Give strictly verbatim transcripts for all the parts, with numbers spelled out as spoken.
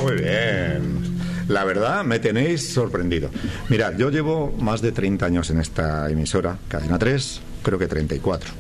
muy bien. La verdad, me tenéis sorprendido. Mirad, yo llevo más de treinta años en esta emisora, Cadena tres, creo que treinta y cuatro.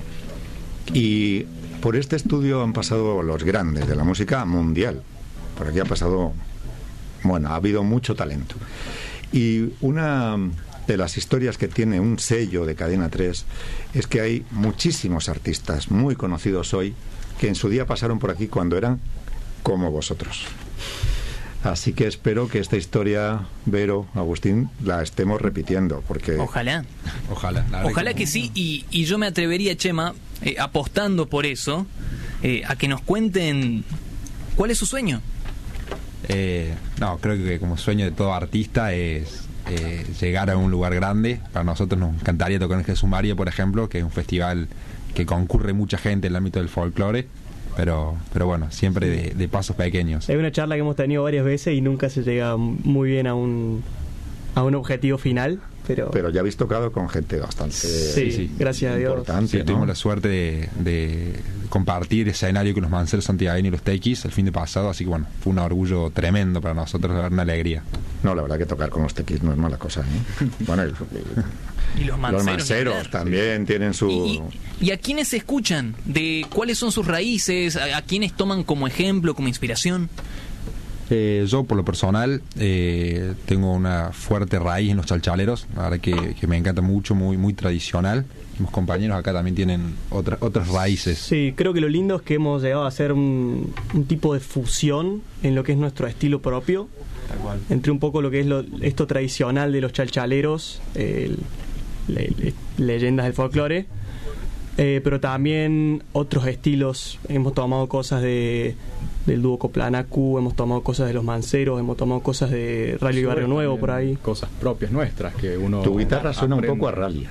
Y por este estudio han pasado los grandes de la música mundial. Por aquí ha pasado... Bueno, ha habido mucho talento. Y una de las historias que tiene un sello de Cadena tres es que hay muchísimos artistas muy conocidos hoy que en su día pasaron por aquí cuando eran como vosotros. Así que espero que esta historia, Vero, Agustín, la estemos repitiendo, porque... Ojalá. Ojalá. Ojalá que sí, y, y yo me atrevería, Chema, eh, apostando por eso, eh, a que nos cuenten cuál es su sueño. Eh, no, creo que como sueño de todo artista es eh, llegar a un lugar grande. Para nosotros nos encantaría tocar en Jesús María, por ejemplo, que es un festival que concurre mucha gente en el ámbito del folclore. Pero, pero bueno, siempre de, de pasos pequeños. Es una charla que hemos tenido varias veces y nunca se llega muy bien a un, a un objetivo final. Pero, pero ya habéis tocado con gente bastante sí, sí, gracias a Dios. Importante, sí, ¿no? Tuvimos la suerte de, de compartir escenario con los Manceros santiagueños y los Tequis el fin de pasado, así que bueno, fue un orgullo tremendo para nosotros, una alegría. No, la verdad que tocar con los Tequis no es mala cosa, ¿eh? Bueno, el, y los manceros, los manceros también tienen su... ¿Y, y, ¿Y a quiénes se escuchan? ¿De cuáles son sus raíces? ¿A, a quiénes toman como ejemplo, como inspiración? Eh, yo, por lo personal, eh, tengo una fuerte raíz en los chalchaleros, la verdad que, que me encanta mucho, muy muy tradicional. Mis compañeros acá también tienen otras otras raíces. Sí, creo que lo lindo es que hemos llegado a hacer un, un tipo de fusión en lo que es nuestro estilo propio, entre un poco lo que es lo, esto tradicional de los chalchaleros, eh, le, le, leyendas del folclore, eh, pero también otros estilos. Hemos tomado cosas de del dúo Coplanacu, hemos tomado cosas de los Manceros, hemos tomado cosas de Rally y Barrio Nuevo por ahí. Cosas propias nuestras que uno... Tu guitarra suena aprende. Un poco a Rally,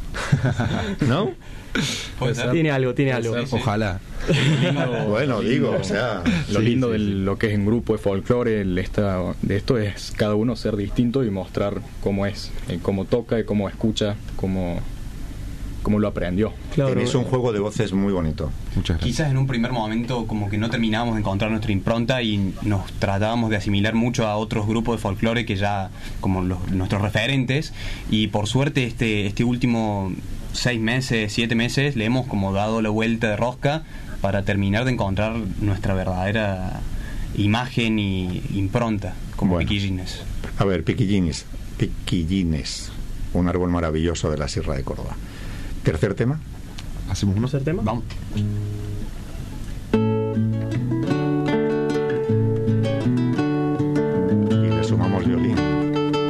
¿no? Tiene algo, tiene algo. Sí, sí. Ojalá. Lindo, bueno, digo, o sea... Lo sí, lindo sí, de sí. lo que es en grupo de folclore, el esta, de esto es cada uno ser distinto y mostrar cómo es, cómo toca, cómo escucha, cómo... cómo lo aprendió. Claro, tenéis un juego de voces muy bonito. Muchas gracias. Quizás en un primer momento como que no terminábamos de encontrar nuestra impronta y nos tratábamos de asimilar mucho a otros grupos de folclore que ya como los, nuestros referentes, y por suerte este este último seis meses, siete meses le hemos como dado la vuelta de rosca para terminar de encontrar nuestra verdadera imagen y impronta como bueno. Piquillines. A ver, Piquillines, Piquillines, un árbol maravilloso de la Sierra de Córdoba. ¿Tercer tema? ¿Hacemos uno? ¿Tercer tema? Vamos.